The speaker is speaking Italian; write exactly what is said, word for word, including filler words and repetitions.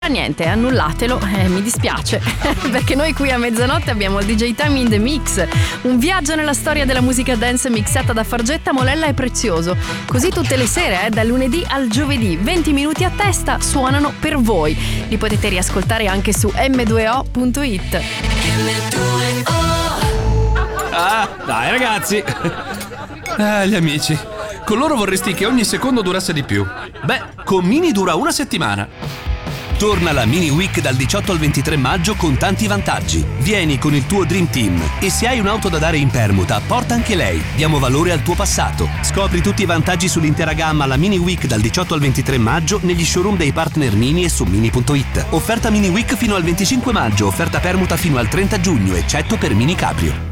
Niente, annullatelo, eh, mi dispiace, perché noi qui a mezzanotte abbiamo il D J Time in the Mix, un viaggio nella storia della musica dance mixata da Fargetta, Molella e Prezioso. Così tutte le sere, eh, dal lunedì al giovedì, venti minuti a testa suonano per voi. Li potete riascoltare anche su emme due o punto it. Ah, dai ragazzi. Ah, gli amici. Con loro vorresti che ogni secondo durasse di più. Beh, con Mini dura una settimana. Torna la Mini Week dal diciotto al ventitré maggio con tanti vantaggi. Vieni con il tuo Dream Team e se hai un'auto da dare in permuta, porta anche lei. Diamo valore al tuo passato. Scopri tutti i vantaggi sull'intera gamma alla Mini Week dal diciotto al ventitré maggio negli showroom dei partner Mini e su mini punto it. Offerta Mini Week fino al venticinque maggio, offerta permuta fino al trenta giugno, eccetto per Mini Caprio.